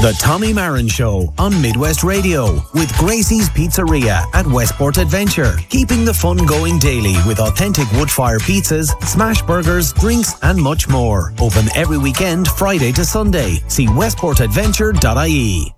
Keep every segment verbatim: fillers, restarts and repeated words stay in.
The Tommy Marin Show on Midwest Radio with Gracie's Pizzeria at Westport Adventure. Keeping the fun going daily with authentic wood-fire pizzas, smash burgers, drinks and much more. Open every weekend, Friday to Sunday. See westport adventure dot I E.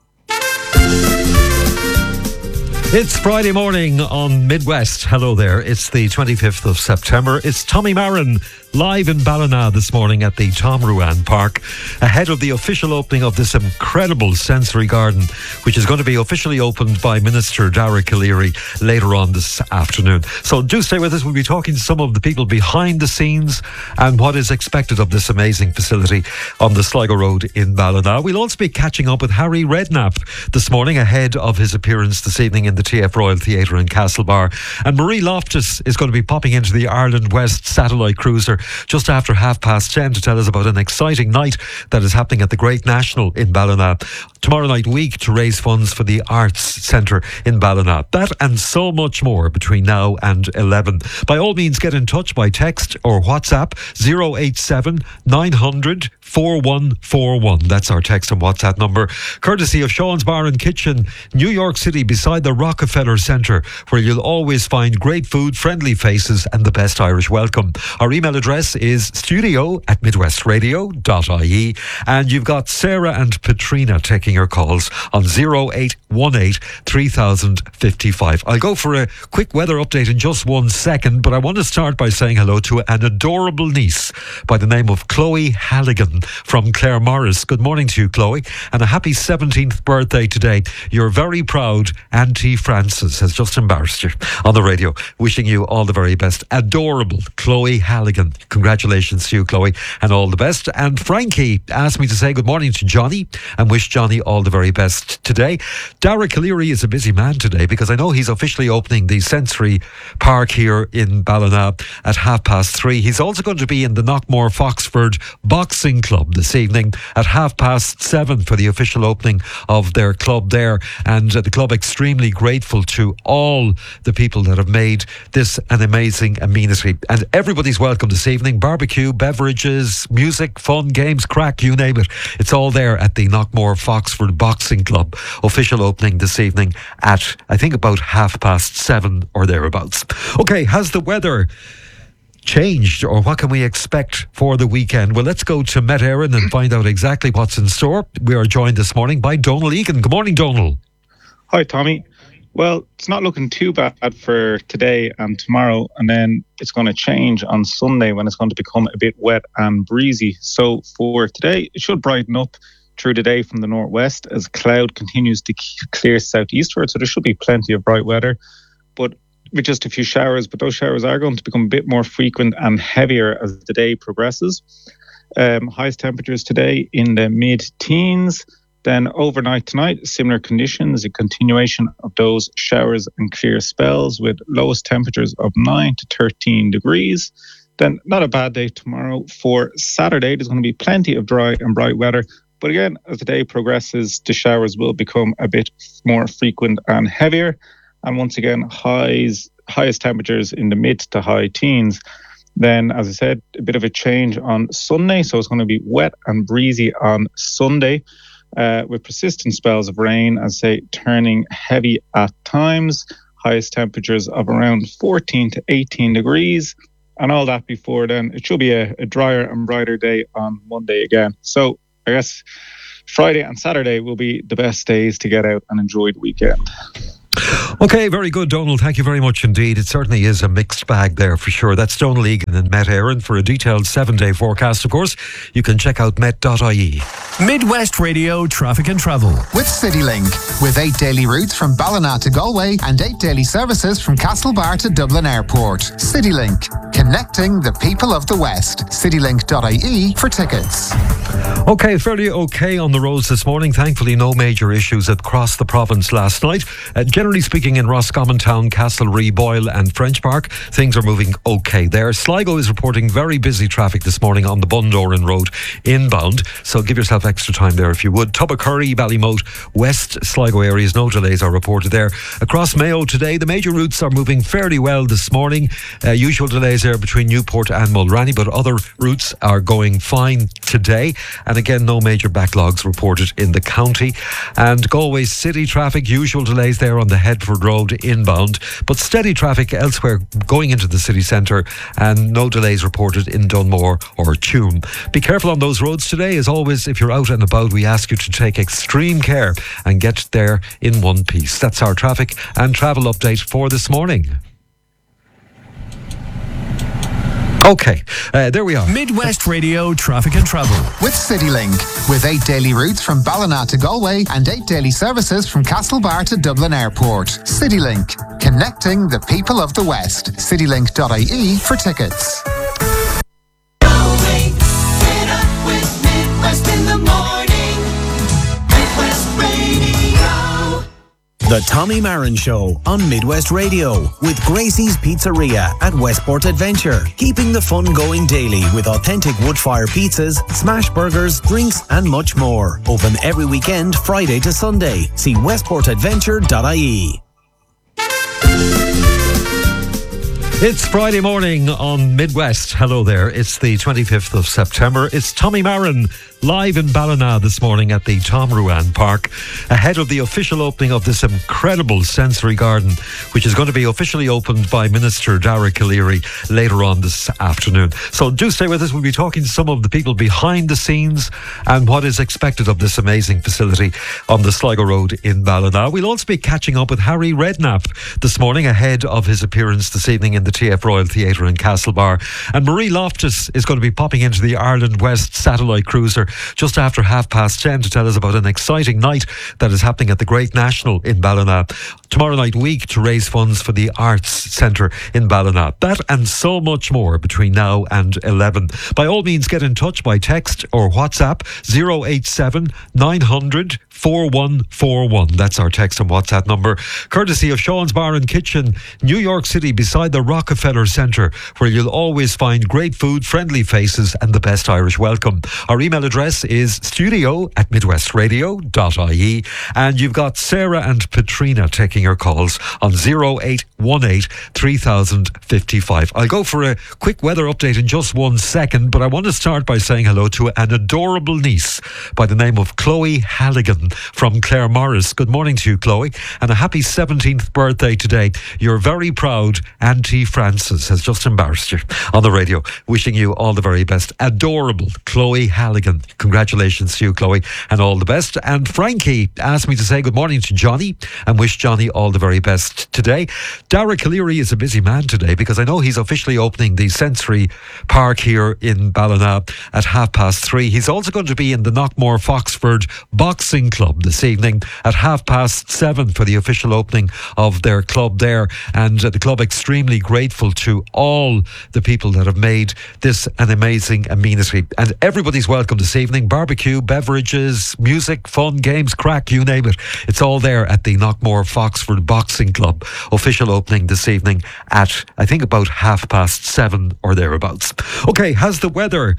It's Friday morning on Midwest. Hello there. It's the twenty-fifth of September. It's Tommy Marin live in Ballina this morning at the Tom Ruan Park, ahead of the official opening of this incredible sensory garden, which is going to be officially opened by Minister Dara Calleary later on this afternoon. So do stay with us. We'll be talking to some of the people behind the scenes and what is expected of this amazing facility on the Sligo Road in Ballina. We'll also be catching up with Harry Redknapp this morning ahead of his appearance this evening in the T F Royal Theatre in Castlebar. And Marie Loftus is going to be popping into the Ireland West satellite cruiser just after half past ten to tell us about an exciting night that is happening at the Great National in Ballina tomorrow night week to raise funds for the Arts Centre in Ballina. That and so much more between now and eleven. By all means, get in touch by text or WhatsApp zero eight seven nine hundred four one four one. That's our text and WhatsApp number, courtesy of Sean's Bar and Kitchen, New York City, beside the Rockefeller Centre, where you'll always find great food, friendly faces and the best Irish welcome. Our email address is studio at midwest radio dot I E, and you've got Sarah and Petrina taking your calls on zero eight one eight three thousand fifty-five. I'll go for a quick weather update in just one second, but I want to start by saying hello to an adorable niece by the name of Chloe Halligan from Claire Morris. Good morning to you, Chloe, and a happy seventeenth birthday today. Your very proud Auntie Frances has just embarrassed you on the radio. Wishing you all the very best. Adorable Chloe Halligan. Congratulations to you, Chloe, and all the best. And Frankie asked me to say good morning to Johnny and wish Johnny all the very best today. Dara Calleary is a busy man today because I know he's officially opening the Sensory Park here in Ballina at half past three. He's also going to be in the Knockmore Foxford Boxing Club this evening at half past seven for the official opening of their club there. And uh, the club extremely grateful to all the people that have made this an amazing amenity. And everybody's welcome this evening. Barbecue, beverages, music, fun, games, crack, you name it. It's all there at the Knockmore Foxford Boxing Club. Official opening this evening at, I think, about half past seven or thereabouts. Okay, has the weather changed, or what can we expect for the weekend? Well, let's go to Met Éireann and find out exactly what's in store. We are joined this morning by Donal Egan. Good morning, Donal. Hi, Tommy. Well, it's not looking too bad for today and tomorrow, and then it's going to change on Sunday when it's going to become a bit wet and breezy. So for today, it should brighten up through the day from the northwest as cloud continues to clear southeastward, so there should be plenty of bright weather, but with just a few showers. But those showers are going to become a bit more frequent and heavier as the day progresses. Um, highest temperatures today in the mid-teens. Then overnight tonight, similar conditions, a continuation of those showers and clear spells with lowest temperatures of nine to thirteen degrees. Then not a bad day tomorrow. For Saturday, there's going to be plenty of dry and bright weather. But again, as the day progresses, the showers will become a bit more frequent and heavier. And once again, highs, highest temperatures in the mid to high teens. Then, as I said, a bit of a change on Sunday. So it's going to be wet and breezy on Sunday. Uh, with persistent spells of rain, as I say, turning heavy at times. Highest temperatures of around fourteen to eighteen degrees. And all that before then, it should be a, a drier and brighter day on Monday again. So I guess Friday and Saturday will be the best days to get out and enjoy the weekend. Okay, very good, Donal. Thank you very much indeed. It certainly is a mixed bag there for sure. That's Donal Egan in Met Éireann. For a detailed seven-day forecast, of course, you can check out met dot I E. Midwest Radio Traffic and Travel with CityLink. With eight daily routes from Ballina to Galway and eight daily services from Castlebar to Dublin Airport. CityLink, connecting the people of the West. citylink dot I E for tickets. Okay, fairly okay on the roads this morning. Thankfully, no major issues across the province last night. Uh, generally speaking, in Roscommon Town, Castlereagh, Boyle and French Park, things are moving okay there. Sligo is reporting very busy traffic this morning on the Bundoran Road inbound, so give yourself extra time there if you would. Tubbacurry, Ballymote, West Sligo areas, no delays are reported there. Across Mayo today, the major routes are moving fairly well this morning. Uh, usual delays delays there between Newport and Mulranny, but other routes are going fine today. And again, no major backlogs reported in the county. And Galway city traffic, usual delays there on the Headford Road inbound, but steady traffic elsewhere going into the city centre, and no delays reported in Dunmore or Tuam. Be careful on those roads today. As always, if you're out and about, we ask you to take extreme care and get there in one piece. That's our traffic and travel update for this morning. Okay, uh, there we are. Midwest Radio Traffic and Travel with CityLink. With eight daily routes from Ballina to Galway and eight daily services from Castlebar to Dublin Airport. CityLink, connecting the people of the West. citylink dot I E for tickets. Going, get up with Midwest in the morning. Midwest Radio. The Tommy Marin Show on Midwest Radio with Gracie's Pizzeria at Westport Adventure. Keeping the fun going daily with authentic wood-fire pizzas, smash burgers, drinks and much more. Open every weekend, Friday to Sunday. See westport adventure dot I E. It's Friday morning on Midwest. Hello there. It's the twenty-fifth of September. It's Tommy Marin live in Ballina this morning at the Tom Ruan Park, ahead of the official opening of this incredible sensory garden, which is going to be officially opened by Minister Dara Calleary later on this afternoon. So do stay with us. We'll be talking to some of the people behind the scenes and what is expected of this amazing facility on the Sligo Road in Ballina. We'll also be catching up with Harry Redknapp this morning ahead of his appearance this evening in the T F Royal Theatre in Castlebar. And Marie Loftus is going to be popping into the Ireland West satellite cruiser just after half past ten to tell us about an exciting night that is happening at the Great National in Ballina tomorrow night week to raise funds for the Arts Centre in Ballina. That and so much more between now and eleven. By all means, get in touch by text or WhatsApp zero eight seven nine hundred four one four one. That's our text and WhatsApp number, courtesy of Sean's Bar and Kitchen, New York City, beside the Rockefeller Centre, where you'll always find great food, friendly faces and the best Irish welcome. Our email address is studio at midwest radio dot I E, and you've got Sarah and Petrina taking your calls on zero eight one eight three thousand fifty-five. I'll go for a quick weather update in just one second, but I want to start by saying hello to an adorable niece by the name of Chloe Halligan from Claire Morris. Good morning to you, Chloe, and a happy seventeenth birthday today. Your very proud Auntie Frances has just embarrassed you on the radio. Wishing you all the very best. Adorable Chloe Halligan. Congratulations to you, Chloe, and all the best. And Frankie asked me to say good morning to Johnny and wish Johnny all the very best today. Dara Calleary is a busy man today because I know he's officially opening the Sensory Park here in Ballina at half past three. He's also going to be in the Knockmore Foxford Boxing Club this evening at half past seven for the official opening of their club there. And uh, the club extremely grateful to all the people that have made this an amazing amenity. And everybody's welcome this evening. Barbecue, beverages, music, fun, games, crack, you name it. It's all there at the Knockmore Foxford Boxing Club. Official opening this evening at, I think, about half past seven or thereabouts. Okay, has the weather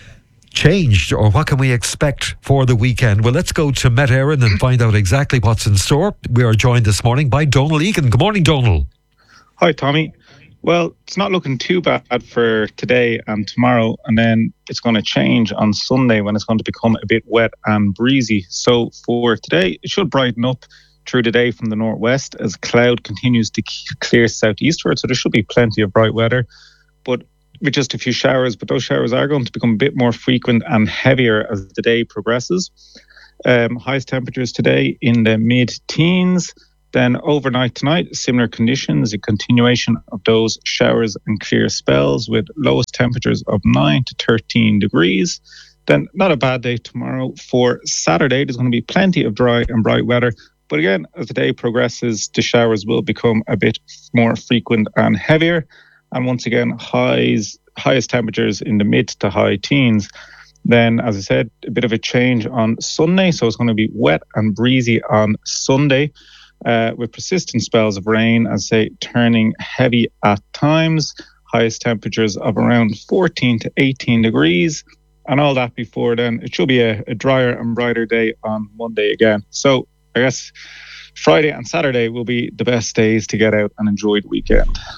changed, or what can we expect for the weekend? Well, let's go to Met Éireann and find out exactly what's in store. We are joined this morning by Donal Egan. Good morning, Donal. Hi, Tommy. Well, it's not looking too bad for today and tomorrow, and then it's going to change on Sunday when it's going to become a bit wet and breezy. So for today, it should brighten up through the day from the northwest as cloud continues to clear southeastward, so there should be plenty of bright weather, but with just a few showers. But those showers are going to become a bit more frequent and heavier as the day progresses. Um, highest temperatures today in the mid-teens. Then overnight tonight, similar conditions, a continuation of those showers and clear spells with lowest temperatures of nine to thirteen degrees. Then not a bad day tomorrow. For Saturday, there's going to be plenty of dry and bright weather. But again, as the day progresses, the showers will become a bit more frequent and heavier. And once again, highs, highest temperatures in the mid to high teens. Then, as I said, a bit of a change on Sunday. So it's going to be wet and breezy on Sunday. Uh, with persistent spells of rain, as I say, turning heavy at times. Highest temperatures of around fourteen to eighteen degrees. And all that before then, it should be a, a drier and brighter day on Monday again. So I guess Friday and Saturday will be the best days to get out and enjoy the weekend.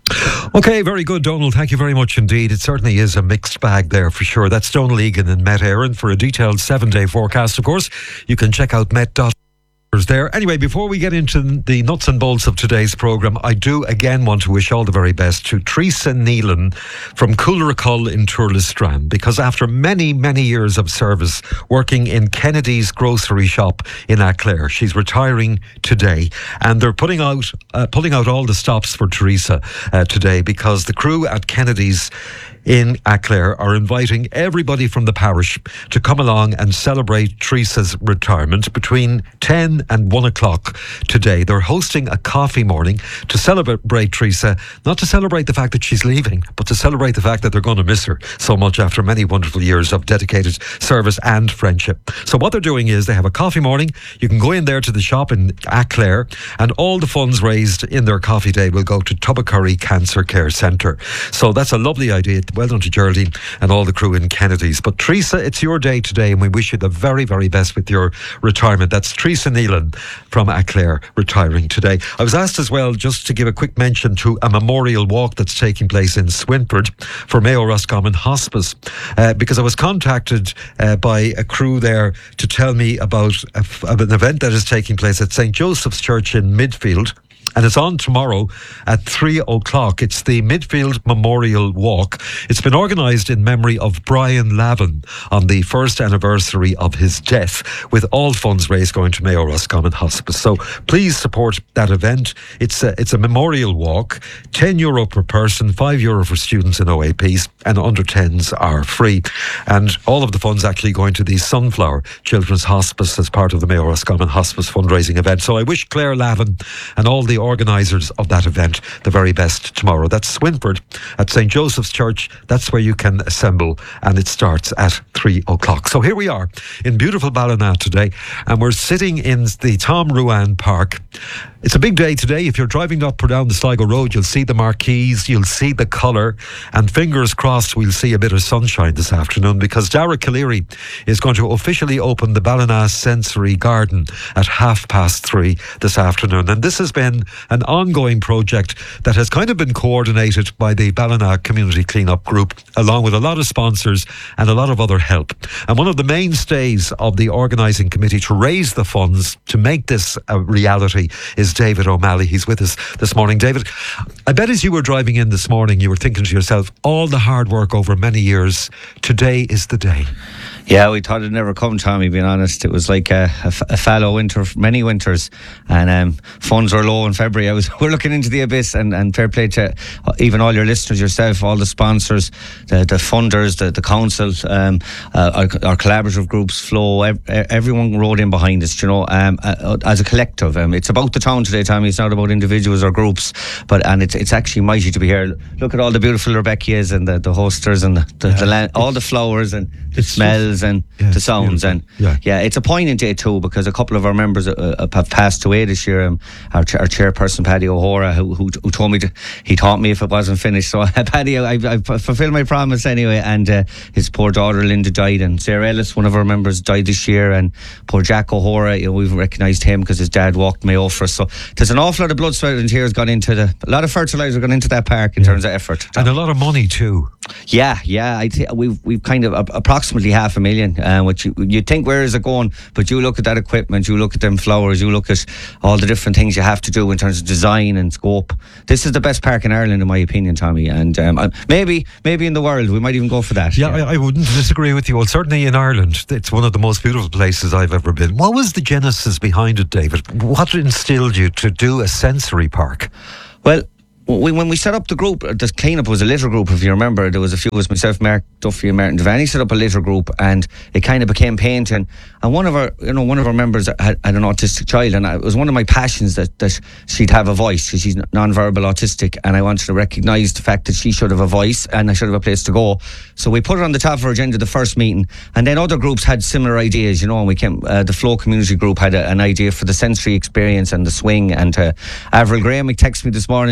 Okay, very good, Donald. Thank you very much indeed. It certainly is a mixed bag there for sure. That's Donald Egan and Met Aaron. For a detailed seven-day forecast, of course, you can check out met dot com. There. Anyway, before we get into the nuts and bolts of today's programme, I do again want to wish all the very best to Teresa Neelan from Coolracull in Turlestrand, because after many, many years of service working in Kennedy's grocery shop in Aclair, she's retiring today, and they're putting out uh, pulling out all the stops for Teresa uh, today, because the crew at Kennedy's in Aclair are inviting everybody from the parish to come along and celebrate Teresa's retirement between ten and one o'clock today. They're hosting a coffee morning to celebrate Teresa, not to celebrate the fact that she's leaving, but to celebrate the fact that they're going to miss her so much after many wonderful years of dedicated service and friendship. So what they're doing is they have a coffee morning. You can go in there to the shop in Aclair, and all the funds raised in their coffee day will go to Tubbacurry Cancer Care Centre. So that's a lovely idea. Well done to Geraldine and all the crew in Kennedy's. But Teresa, it's your day today, and we wish you the very, very best with your retirement. That's Teresa Neelan from Aclair retiring today. I was asked as well just to give a quick mention to a memorial walk that's taking place in Swinford for Mayo Roscommon Hospice, uh, because I was contacted uh, by a crew there to tell me about a, an event that is taking place at Saint Joseph's Church in Midfield. And it's on tomorrow at three o'clock. It's the Midfield Memorial Walk. It's been organised in memory of Brian Lavin on the first anniversary of his death, with all funds raised going to Mayo Roscommon Hospice. So please support that event. It's a, it's a memorial walk, ten euro per person, five euro for students in O A Ps, and under tens are free. And all of the funds actually going to the Sunflower Children's Hospice as part of the Mayo Roscommon Hospice fundraising event. So I wish Claire Lavin and all the organisers of that event the very best tomorrow. That's Swinford at Saint Joseph's Church. That's where you can assemble, and it starts at three o'clock. So here we are in beautiful Ballina today, and we're sitting in the Tom Ruan Park. It's a big day today. If you're driving up or down the Sligo Road, you'll see the marquees, you'll see the colour, and fingers crossed we'll see a bit of sunshine this afternoon, because Dara Calleary is going to officially open the Ballina Sensory Garden at half past three this afternoon. And this has been an ongoing project that has kind of been coordinated by the Ballina Community Cleanup Group, along with a lot of sponsors and a lot of other help. And one of the mainstays of the organising committee to raise the funds to make this a reality is David O'Malley. He's with us this morning. David, I bet as you were driving in this morning, you were thinking to yourself, all the hard work over many years, today is the day. Yeah, we thought it'd never come, Tommy, being honest. It was like a, a, a fallow winter, many winters, and um, funds were low in February. I was We're looking into the abyss, and, and fair play to even all your listeners, yourself, all the sponsors, the, the funders, the, the council, um, uh, our, our collaborative groups, Flow, ev- everyone rode in behind us, you know, um, uh, as a collective. Um, it's about the town today, Tommy. It's not about individuals or groups, but and it's it's actually mighty to be here. Look at all the beautiful Rebecca's and the, the hosters and the, the, yeah, the land, all the flowers and the smells and yeah, the sounds, and yeah. yeah, it's a poignant day too, because a couple of our members uh, have passed away this year. Um, our, our chairperson Paddy O'Hora, who, who who told me to, he taught me if it wasn't finished. So Paddy, I, I fulfilled my promise anyway. And uh, his poor daughter Linda died, and Sarah Ellis, one of our members, died this year, and poor Jack O'Hora, you know, we've recognised him because his dad walked Mayo for us. So there's an awful lot of blood, sweat and tears gone into the, a lot of fertiliser gone into that park in yeah. terms of effort, and a lot of money too. Yeah, yeah, I th- we've we've kind of uh, approximately half a million. Uh, which you you think, where is it going? But you look at that equipment, you look at them flowers, you look at all the different things you have to do in terms of design and scope. This is the best park in Ireland, in my opinion, Tommy, and um, maybe maybe in the world. We might even go for that. Yeah, yeah. I, I wouldn't disagree with you. Well, certainly in Ireland, it's one of the most beautiful places I've ever been. What was the genesis behind it, David? What instilled you to do a sensory park? Well, We, when we set up the group, the cleanup was a litter group, if you remember. There was a few of us, myself, Mark Duffy and Martin Devaney, set up a litter group, and it kind of became painting. And one of our, you know, one of our members had, had an autistic child, and it was one of my passions that, that she'd have a voice, because she's non-verbal autistic, and I wanted to recognise the fact that she should have a voice and I should have a place to go. So we put it on the top of our agenda the first meeting, and then other groups had similar ideas, you know. And we came, uh, the Flow Community Group had a, an idea for the sensory experience and the swing. And uh, Avril Graham texted me this morning. She said she's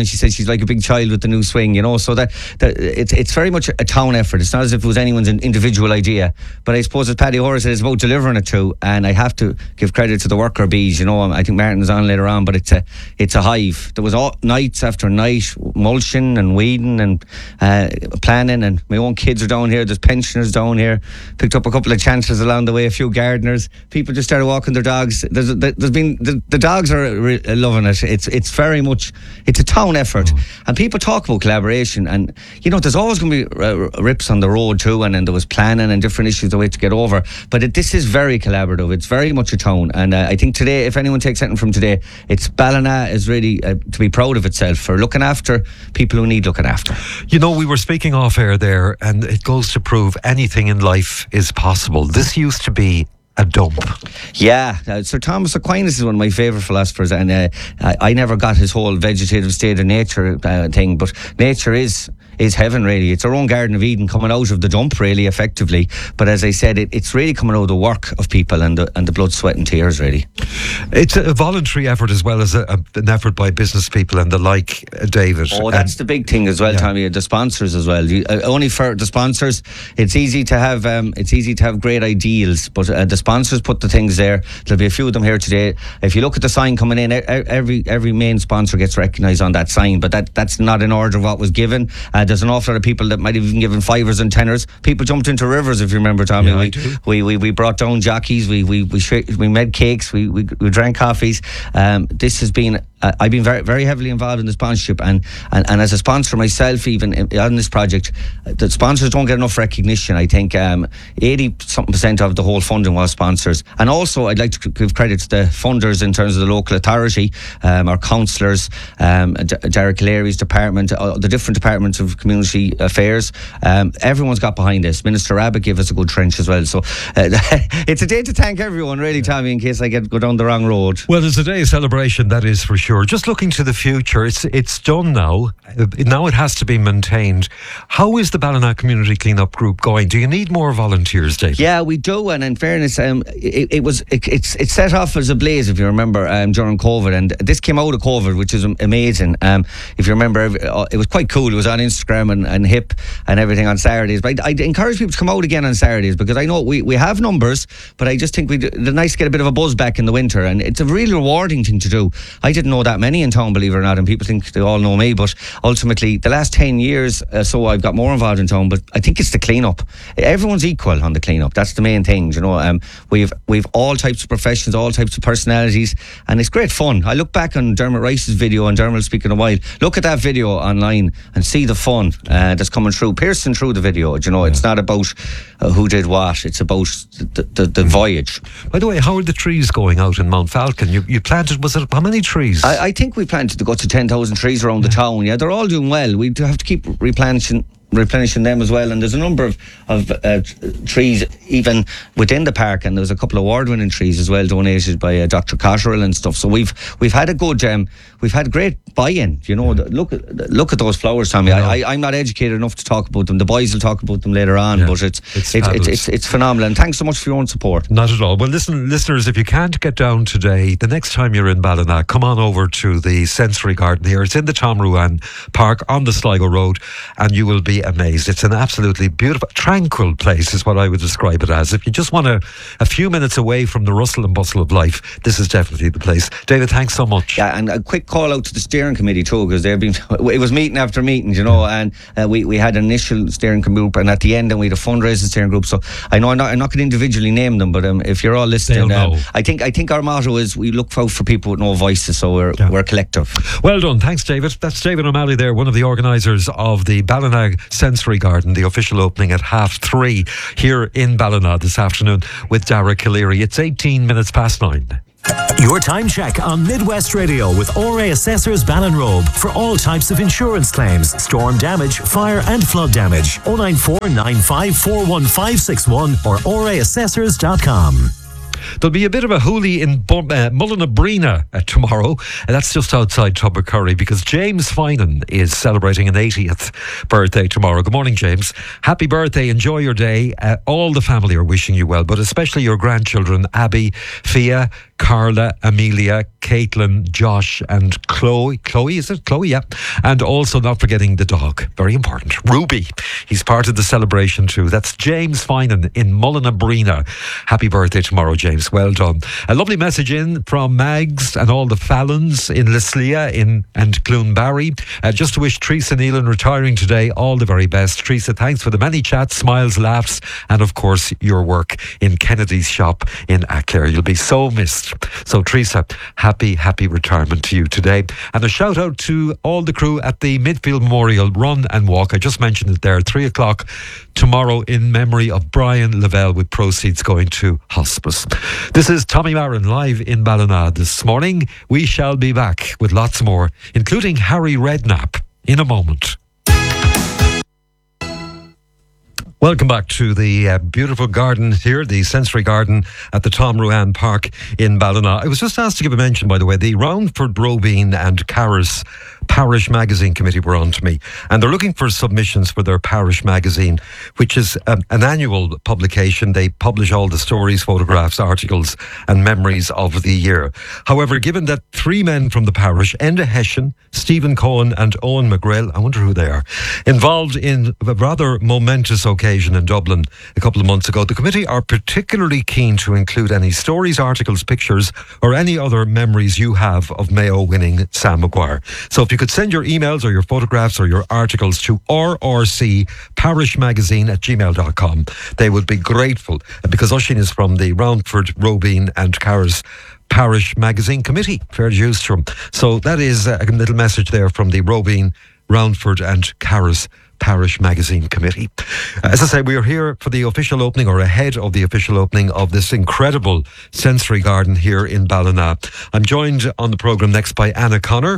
She's like a big child with the new swing, you know. So that, that it's it's very much a town effort. It's not as if it was anyone's individual idea. But I suppose as Paddy Hoare said, it's about delivering it too. And I have to give credit to the worker bees. You know, I think Martin's on later on, but it's a it's a hive. There was all nights after night mulching and weeding and uh, planning. And my own kids are down here. There's pensioners down here. Picked up a couple of chances along the way. A few gardeners. People just started walking their dogs. There's there's been the, the dogs are re- loving it. It's it's very much it's a town effort. Oh. And people talk about collaboration, and you know there's always going to be uh, rips on the road too, and then there was planning and different issues the way to get over. But it, this is very collaborative. It's very much a town, and uh, I think today, if anyone takes anything from today, it's Ballina is really uh, to be proud of itself for looking after people who need looking after. You know, we were speaking off air there, and it goes to prove anything in life is possible. This used to be a dump. Yeah, uh, Sir Thomas Aquinas is one of my favourite philosophers, and uh, I, I never got his whole vegetative state of nature uh, thing, but nature is is heaven, really. It's our own Garden of Eden coming out of the dump, really, effectively. But as I said, it, it's really coming out of the work of people and the, and the blood, sweat and tears, really. It's a voluntary effort as well as a, a, an effort by business people and the like, uh, David. Oh, that's and, the big thing as well, yeah. Tommy. The sponsors as well. You, uh, only for the sponsors, it's easy to have um, it's easy to have great ideals, but uh, the sponsors put the things there. There'll be a few of them here today. If you look at the sign coming in, every every main sponsor gets recognised on that sign, but that, that's not in order of what was given. Uh, there's an awful lot of people that might have even given fivers and tenors. People jumped into rivers, if you remember, Tommy. Yeah, we, I do. we we we brought down jockeys. We we we sh- we made cakes. We we, we drank coffees. Um, this has been. Uh, I've been very very heavily involved in the sponsorship, and, and, and as a sponsor myself, even in, on this project, the sponsors don't get enough recognition. I think um, eighty something percent of the whole funding was sponsors, and also I'd like to give credit to the funders in terms of the local authority, um, our councillors, um, D- Derek Leary's department, uh, the different departments of community affairs. Um, everyone's got behind this. Minister Abbott gave us a good trench as well. So uh, it's a day to thank everyone, really, Tommy, in case I get go down the wrong road. Well, it's a day of celebration, that is for sure. Just looking to the future, it's it's done now. Uh, now it has to be maintained. How is the Ballina Community Cleanup Group going? Do you need more volunteers, Dave? Yeah, we do. And in fairness, um, it, it was it, it's it set off as a blaze, if you remember, um, during COVID, and this came out of COVID, which is amazing. Um, if you remember, it was quite cool. It was on Instagram and, and Hip and everything on Saturdays. But I'd, I'd encourage people to come out again on Saturdays, because I know we, we have numbers, but I just think we'd, it's nice to get a bit of a buzz back in the winter, and it's a really rewarding thing to do. I didn't know that many in town, believe it or not, and people think they all know me, but ultimately the last ten years uh, so I've got more involved in town. But I think it's the clean-up. Everyone's equal on the clean-up. That's the main thing, you know. Um, we've we've all types of professions, all types of personalities, and it's great fun. I look back on Dermot Rice's video, and Dermot will speak in a while. Look at that video online and see the fun uh, that's coming through, piercing through the video. You know, it's not about uh, who did what. It's about the, the, the voyage. By the way, how are the trees going out in Mount Falcon? You, you planted, was it, how many trees? I, I think we planted to go to ten thousand trees around yeah. the town. Yeah, they're all doing well. We have to keep replenishing replenishing them as well, and there's a number of, of uh, trees even within the park, and there's a couple of award-winning trees as well donated by uh, Doctor Cotterill and stuff. So we've we've had a good um, we've had great buy-in, you know. Yeah. Look at look at those flowers, Tommy. I, I, I'm not educated enough to talk about them. The boys will talk about them later on, yeah. but it's it's, it, it's it's it's phenomenal, and thanks so much for your own support. Not at all. Well, listen, listeners, if you can't get down today, the next time you're in Ballina, come on over to the Sensory Garden here. It's in the Tom Ruan Park on the Sligo Road, and you will be amazed. It's an absolutely beautiful, tranquil place is what I would describe it as. If you just want a, a few minutes away from the rustle and bustle of life, this is definitely the place. David, thanks so much. Yeah, and a quick call out to the steering committee too, because they've been, it was meeting after meeting, you know, and uh, we, we had an initial steering group, and at the end, and we had a fundraising steering group. So I know I'm not, I'm not going to individually name them, but um, if you're all listening, um, I think I think our motto is we look out for people with no voices, so we're, yeah. we're collective. Well done. Thanks, David. That's David O'Malley there, one of the organisers of the Ballina Sensory Garden, the official opening at half three here in Ballina this afternoon with Dara Calleary. It's eighteen minutes past nine. Your time check on Midwest Radio with O R A Assessors Ballinrobe for all types of insurance claims, storm damage, fire and flood damage. oh nine four nine five four one five six one or O R A assessors dot com. There'll be a bit of a hoolie in Bu- uh, Mullinabrina uh, tomorrow. Uh, that's just outside Tubbercurry, because James Finan is celebrating an eightieth birthday tomorrow. Good morning, James. Happy birthday. Enjoy your day. Uh, all the family are wishing you well, but especially your grandchildren, Abby, Fia, Carla, Amelia, Caitlin, Josh and Chloe. Chloe, is it? Chloe, yeah. And also not forgetting the dog. Very important. Ruby. He's part of the celebration too. That's James Finan in Mullinabrina. Happy birthday tomorrow, James. Well done. A lovely message in from Mags and all the Fallons in Lislia in and Cloonbarry. Uh, just to wish Teresa Nealon retiring today all the very best. Teresa, thanks for the many chats, smiles, laughs, and of course your work in Kennedy's shop in Ackler. You'll be so missed. So Teresa, happy, happy retirement to you today. And a shout out to all the crew at the Midfield Memorial Run and Walk. I just mentioned it there, three o'clock tomorrow in memory of Brian Lavelle, with proceeds going to hospice. This is Tommy Marin live in Ballina this morning. We shall be back with lots more, including Harry Redknapp in a moment. Welcome back to the uh, beautiful garden here, the Sensory Garden at the Tom Ruan Park in Ballina. I was just asked to give a mention, by the way, the Roundford, Robine and Carris Parish Magazine Committee were on to me, and they're looking for submissions for their parish magazine, which is um, an annual publication. They publish all the stories, photographs, articles and memories of the year. However, given that three men from the parish, Enda Hessian, Stephen Cohen and Owen McGrail, I wonder who they are, involved in a rather momentous occasion in Dublin a couple of months ago, the committee are particularly keen to include any stories, articles, pictures or any other memories you have of Mayo winning Sam Maguire. So if you could send your emails or your photographs or your articles to r r c parish magazine at gmail dot com, they would be grateful, because Oisín is from the Roundford, Robine and Carris Parish Magazine Committee. Fair dues to him. So that is a little message there from the Robine, Roundford and Carris Parish Magazine Committee. As I say, we are here for the official opening, or ahead of the official opening, of this incredible sensory garden here in Ballina. I'm joined on the programme next by Anna Connor.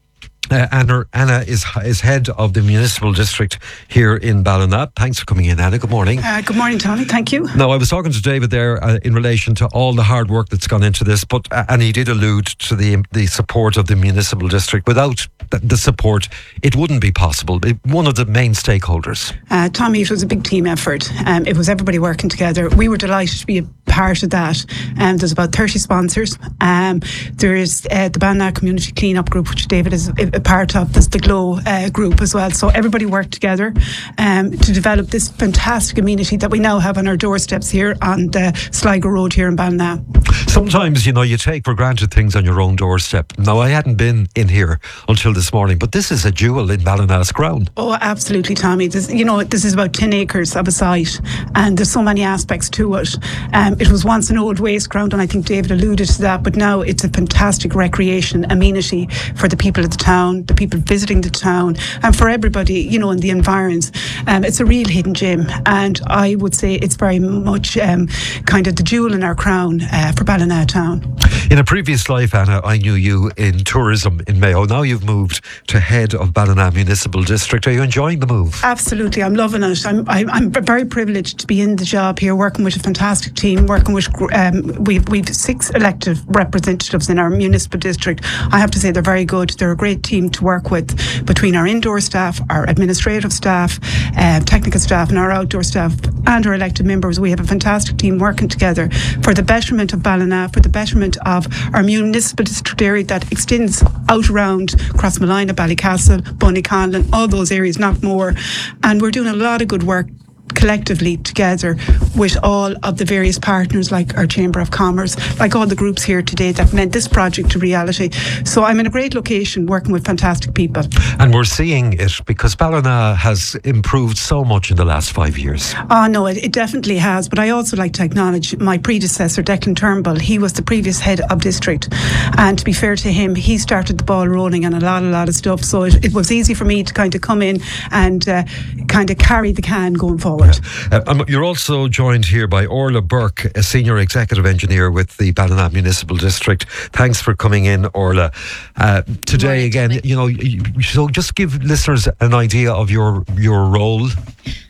Uh, Anna, Anna is is head of the municipal district here in Ballina. Thanks for coming in, Anna. Good morning. Uh, good morning, Tommy. Thank you. Now, I was talking to David there uh, in relation to all the hard work that's gone into this, but uh, and he did allude to the the support of the municipal district. Without th- the support, it wouldn't be possible. It, one of the main stakeholders. Uh, Tommy, it was a big team effort. Um, it was everybody working together. We were delighted to be a part of that. Um, there's about thirty sponsors. Um, there is uh, the Ballina Community Clean-up Group, which David is a part of. There's the Glow uh, group as well. So everybody worked together um, to develop this fantastic amenity that we now have on our doorsteps here on the Sligo Road here in Ballina. Sometimes, you know, you take for granted things on your own doorstep. Now, I hadn't been in here until this morning, but this is a jewel in Ballina's ground. Oh, absolutely, Tommy. This, you know, this is about ten acres of a site, and there's so many aspects to it. Um, it was once an old waste ground, and I think David alluded to that, but now it's a fantastic recreation amenity for the people of the town, the people visiting the town, and for everybody, you know, in the environs. Um, it's a real hidden gem, and I would say it's very much um, kind of the jewel in our crown uh, for Ballina town. In a previous life, Anna, I knew you in tourism in Mayo. Now you've moved to head of Ballina Municipal District. Are you enjoying the move? Absolutely, I'm loving it. I'm I'm, I'm very privileged to be in the job here, working with a fantastic team, working with um, we've we've six elected representatives in our municipal district. I have to say they're very good. They're a great team to work with, between our indoor staff, our administrative staff, uh, technical staff and our outdoor staff and our elected members. We have a fantastic team working together for the betterment of Ballina, for the betterment of our municipal district area that extends out around Crossmolina, Ballycastle, Bunnyconlin, all those areas, not more. And we're doing a lot of good work collectively together with all of the various partners, like our Chamber of Commerce, like all the groups here today that meant this project a reality. So I'm in a great location working with fantastic people. And we're seeing it because Ballina has improved so much in the last five years. Oh no, it, it definitely has. But I also like to acknowledge my predecessor, Declan Turnbull. He was the previous head of district, and to be fair to him, he started the ball rolling on a lot, a lot of stuff. So it, it was easy for me to kind of come in and uh, kind of carry the can going forward. Yeah. Uh, um, you're also joined here by Orla Burke, a senior executive engineer with the Ballina Municipal District. Thanks for coming in, Orla. Uh, today, again, you know, you, so just give listeners an idea of your your role.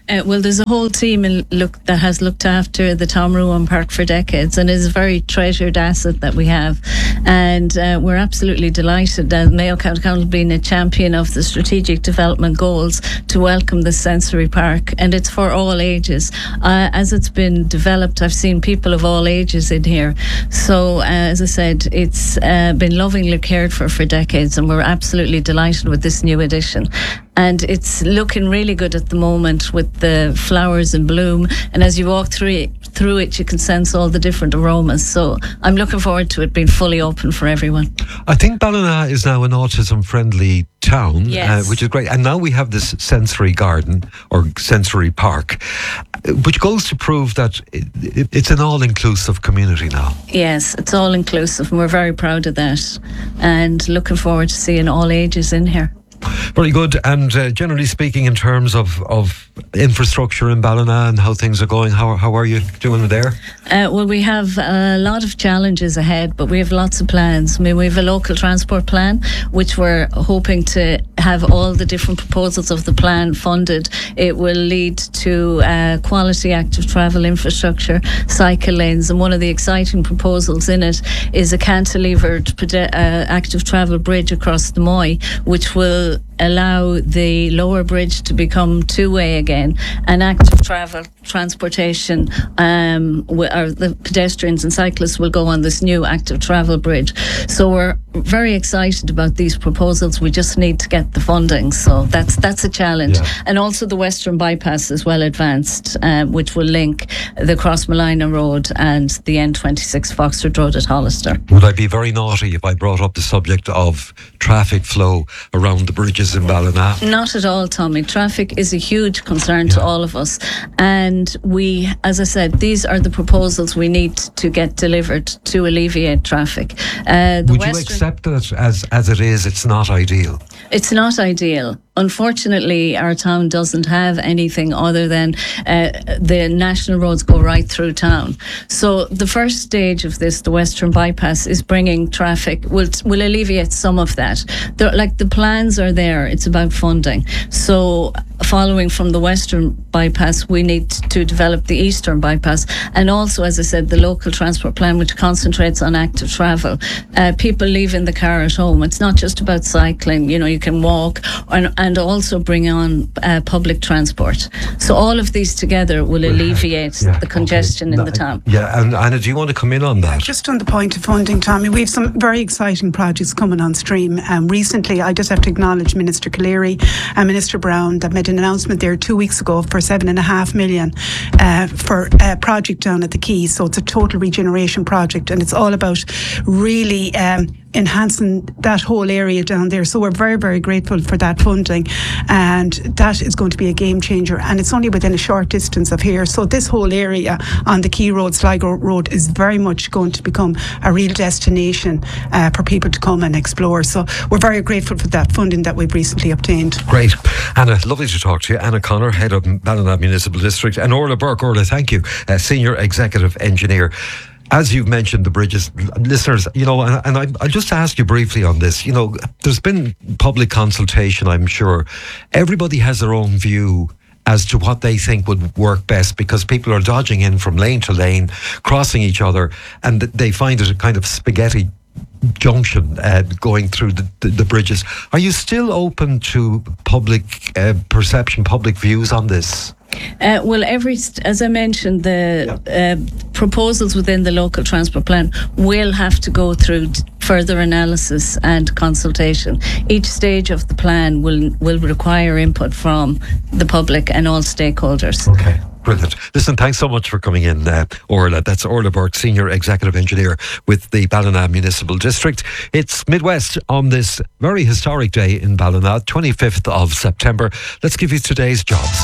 Uh, well, there's a whole team in look that has looked after the Tom Ruan Park for decades, and is a very treasured asset that we have. And uh, we're absolutely delighted that Mayo County Council being a champion of the strategic development goals to welcome the sensory park, and it's for all ages. Uh, as it's been developed, I've seen people of all ages in here. So, uh, as I said, it's uh, been lovingly cared for for decades, and we're absolutely delighted with this new addition. And it's looking really good at the moment with the flowers in bloom. And as you walk through it, through it, you can sense all the different aromas. So I'm looking forward to it being fully open for everyone. I think Ballina is now an autism-friendly town, yes. uh, which is great. And now we have this sensory garden or sensory park, which goes to prove that it, it, it's an all-inclusive community now. Yes, it's all-inclusive, and we're very proud of that. And looking forward to seeing all ages in here. Very good. And uh, generally speaking, in terms of, of infrastructure in Ballina and how things are going, how, how are you doing there? Uh, well, we have a lot of challenges ahead, but we have lots of plans. I mean, we have a local transport plan, which we're hoping to have all the different proposals of the plan funded. It will lead to uh, quality active travel infrastructure, cycle lanes, and one of the exciting proposals in it is a cantilevered pede- uh, active travel bridge across the Moy, which will allow the lower bridge to become two-way again, and active travel transportation um, or the pedestrians and cyclists will go on this new active travel bridge. So we're very excited about these proposals. We just need to get the funding, so that's that's a challenge. Yeah. And also the Western Bypass is well advanced, um, which will link the Crossmolina Road and the N twenty-six Foxford Road at Hollister. Would I be very naughty if I brought up the subject of traffic flow around the bridges in Ballina? Not at all, Tommy. Traffic is a huge concern yeah. to all of us, and we, as I said, these are the proposals we need to get delivered to alleviate traffic. Uh, the Would Western, you accept that as, as it is, it's not ideal? It's not ideal. Unfortunately, our town doesn't have anything other than uh, the national roads go right through town. So the first stage of this, the Western Bypass, is bringing traffic, will will alleviate some of that. There, like the plans are there, it's about funding. So following from the Western Bypass, we need to develop the Eastern Bypass, and also, as I said, the local transport plan, which concentrates on active travel. Uh, people leaving the car at home. It's not just about cycling. You know, you can walk, and, and also bring on uh, public transport. So all of these together will alleviate yeah, the congestion okay. in the town. Yeah, and Anna, do you want to come in on that? Just on the point of funding, Tommy, we have some very exciting projects coming on stream. Um, recently, I just have to acknowledge Minister Calleary and Minister Brown that made an announcement there two weeks ago for seven and a half million uh, for a project down at the Quay. So it's a total regeneration project, and it's all about really um, enhancing that whole area down there. So we're very, very grateful for that funding, and that is going to be a game changer, and it's only within a short distance of here. So this whole area on the Quay Road, Sligo Road, is very much going to become a real destination uh, for people to come and explore. So we're very grateful for that funding that we've recently obtained. Great. Anna, lovely to talk to you. Anna Connor, Head of Ballina Municipal District, and Orla Burke. Orla, thank you, uh, Senior Executive Engineer. As you've mentioned, the bridges, listeners, you know, and, and I, I'll just ask you briefly on this. You know, there's been public consultation, I'm sure. Everybody has their own view as to what they think would work best, because people are dodging in from lane to lane, crossing each other, and they find it a kind of spaghetti junction uh, going through the, the, the bridges. Are you still open to public uh, perception, public views on this? Uh, well, every st- as I mentioned, the yeah. uh, proposals within the local transport plan will have to go through d- further analysis and consultation. Each stage of the plan will will require input from the public and all stakeholders. Okay. Brilliant. Listen, thanks so much for coming in, uh, Orla. That's Orla Burke, Senior Executive Engineer with the Ballina Municipal District. It's Midwest on this very historic day in Ballina, twenty-fifth of September. Let's give you today's jobs.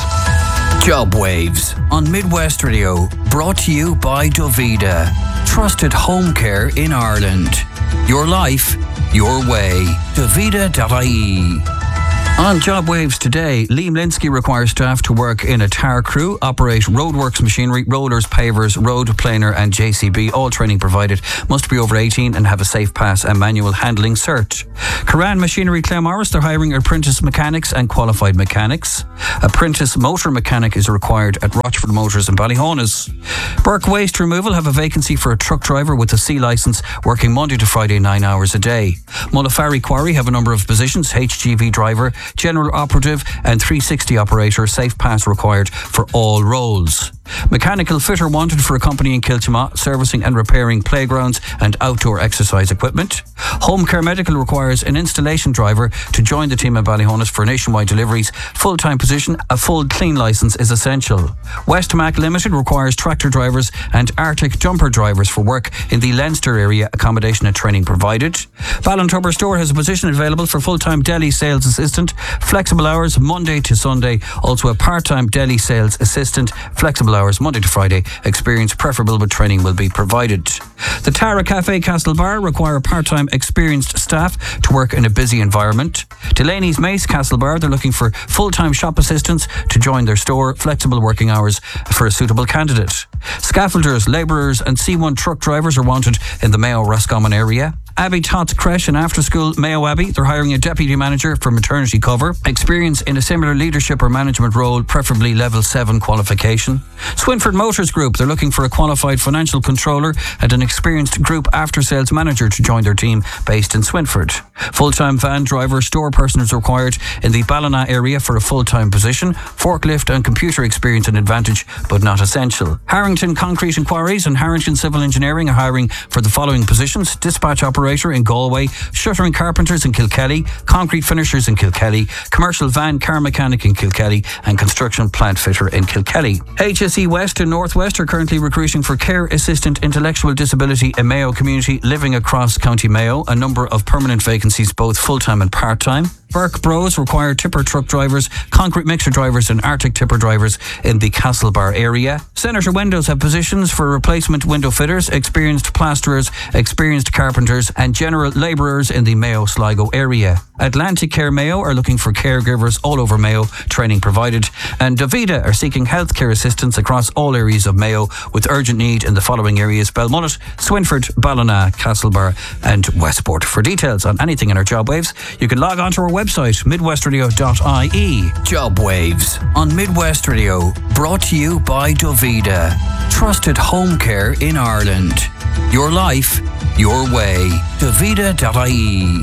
Job Waves on Midwest Radio, brought to you by Dovida, trusted home care in Ireland. Your life, your way. Dovida dot I E. On Job Waves today, Liam Linsky requires staff to work in a tar crew, operate roadworks machinery, rollers, pavers, road planer and J C B. All training provided. Must be over eighteen and have a safe pass and manual handling cert. Karan Machinery Claremorris, they're hiring apprentice mechanics and qualified mechanics. Apprentice motor mechanic is required at Rochford Motors in Ballyhonus. Burke Waste Removal have a vacancy for a truck driver with a C licence working Monday to Friday nine hours a day. Mullafari Quarry have a number of positions, H G V driver, general operative and three sixty operator, safe pass required for all roles. Mechanical fitter wanted for a company in Kiltimagh, servicing and repairing playgrounds and outdoor exercise equipment. Home Care Medical requires an installation driver to join the team at Ballyhonus for nationwide deliveries. Full-time position, a full clean licence is essential. Westmac Limited requires tractor drivers and Arctic jumper drivers for work in the Leinster area, accommodation and training provided. Ballintubber Store has a position available for full-time deli sales assistant, flexible hours Monday to Sunday, also a part-time deli sales assistant, flexible hours Monday to Friday. Experience preferable, but training will be provided. The Tara Cafe Castlebar require part-time experienced staff to work in a busy environment. Delaney's Mace Castlebar, they're looking for full-time shop assistants to join their store, flexible working hours for a suitable candidate. Scaffolders, labourers and C one truck drivers are wanted in the Mayo Roscommon area. Abbey Tots Creche and After School Mayo Abbey, they're hiring a deputy manager for maternity cover. Experience in a similar leadership or management role, preferably level seven qualification. Swinford Motors Group, they're looking for a qualified financial controller and an experienced group after sales manager to join their team based in Swinford. Full-time van driver, store person is required in the Ballina area for a full-time position. Forklift and computer experience an advantage, but not essential. Harrington Concrete and Quarries and Harrington Civil Engineering are hiring for the following positions: dispatch operator in Galway, shuttering carpenters in Kilkelly, concrete finishers in Kilkelly, commercial van car mechanic in Kilkelly and construction plant fitter in Kilkelly. H S E West and Northwest are currently recruiting for care assistant intellectual disability in Mayo community living across County Mayo. A number of permanent vacancies, both full-time and part-time. Burke Bros require tipper truck drivers, concrete mixer drivers and Arctic tipper drivers in the Castlebar area. Senator Windows have positions for replacement window fitters, experienced plasterers, experienced carpenters and general labourers in the Mayo Sligo area. Atlantic Care Mayo are looking for caregivers all over Mayo, training provided. And Davida are seeking healthcare assistance across all areas of Mayo with urgent need in the following areas: Belmullet, Swinford, Ballina, Castlebar and Westport. For details on anything in our Job Waves, you can log on to our website, midwest radio dot I E. Job Waves on Midwest Radio, brought to you by Davida. Trusted home care in Ireland. Your life, your way. Davida dot I E.